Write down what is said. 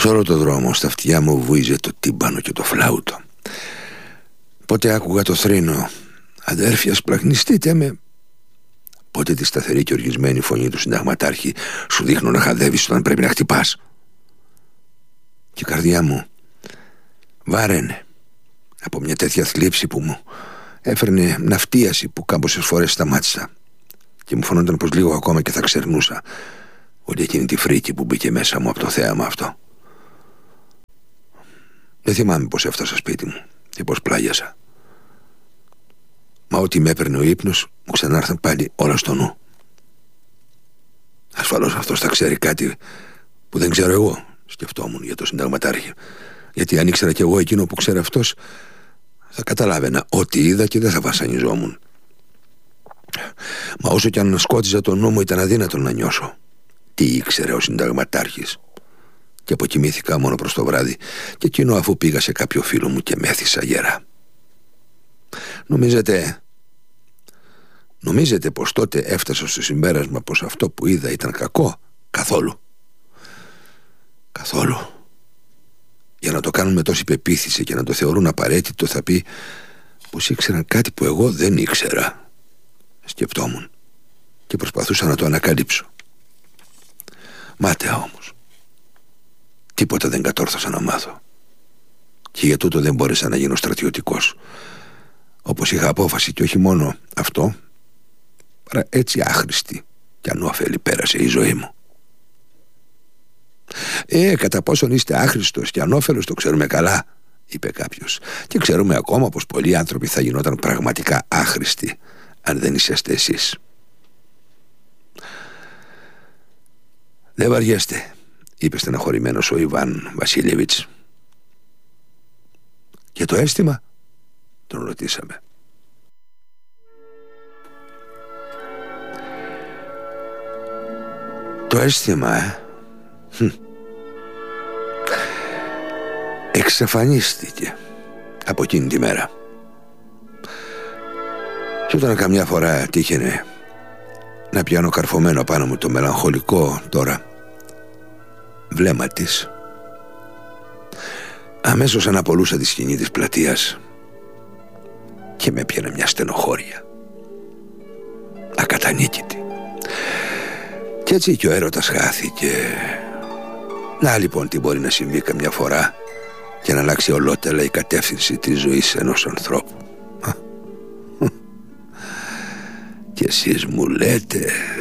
όλο το δρόμο στα αυτιά μου βούιζε το τύμπανο και το φλάουτο. Πότε άκουγα το θρήνο «Αδέρφια, σπλαχνιστείτε με». Πότε τη σταθερή και οργισμένη φωνή του συνταγματάρχη «Σου δείχνω να χαδεύεις όταν πρέπει να χτυπάς». Και η καρδιά μου βάραινε από μια τέτοια θλίψη που μου έφερνε ναυτίαση που κάμποσες φορές σταμάτησα και μου φαινόταν πως λίγο ακόμα και θα ξερνούσα όλη εκείνη τη φρίκη που μπήκε μέσα μου από το θέαμα αυτό. Δεν θυμάμαι πως έφτασα σπίτι μου και πως πλάγιασα. Μα ό,τι με έπαιρνε ο ύπνος μου ξανάρθαν πάλι όλα στο νου. Ασφαλώς αυτός θα ξέρει κάτι που δεν ξέρω εγώ, σκεφτόμουν για το συνταγματάρχη. Γιατί αν ήξερα κι εγώ εκείνο που ξέρει αυτός, θα καταλάβαινα ό,τι είδα και δεν θα βασανιζόμουν. Μα όσο κι αν σκότιζα τον νου μου, ήταν αδύνατο να νιώσω τι ήξερε ο συνταγματάρχης. Και αποκοιμήθηκα μόνο προς το βράδυ, και εκείνο αφού πήγα σε κάποιο φίλο μου και μέθησα γερά. Νομίζετε πως τότε έφτασα στο συμπέρασμα πως αυτό που είδα ήταν κακό? Καθόλου. Καθόλου. Για να το κάνουν με τόση πεποίθηση και να το θεωρούν απαραίτητο, θα πει πως ήξεραν κάτι που εγώ δεν ήξερα. Σκεφτόμουν και προσπαθούσα να το ανακαλύψω. Μάταια όμως. Τίποτα δεν κατόρθωσα να μάθω. Και για τούτο δεν μπόρεσα να γίνω στρατιωτικός, όπως είχα απόφαση, και όχι μόνο αυτό, παρά έτσι άχρηστη και ανώφελη πέρασε η ζωή μου. Κατά πόσον είστε άχρηστος και ανώφελος το ξέρουμε καλά, είπε κάποιος, και ξέρουμε ακόμα πως πολλοί άνθρωποι θα γινόταν πραγματικά άχρηστοι αν δεν είσαστε εσείς. Δεν βαριέστε, είπε στεναχωρημένος ο Ιβάν Βασίλεβιτς. Και το αίσθημα? Τον ρωτήσαμε. Το αίσθημα, εξαφανίστηκε από εκείνη τη μέρα. Και όταν καμιά φορά τύχαινε να πιάνω καρφωμένο πάνω μου το μελαγχολικό τώρα βλέμμα της, αμέσως αναπολούσα τη σκηνή της πλατείας και με έπιανε μια στενοχώρια ακατανίκητη. Κι έτσι και ο έρωτας χάθηκε. Να λοιπόν τι μπορεί να συμβεί καμιά φορά και να αλλάξει ολότελα η κατεύθυνση της ζωής ενός ανθρώπου. Και εσείς μου λέτε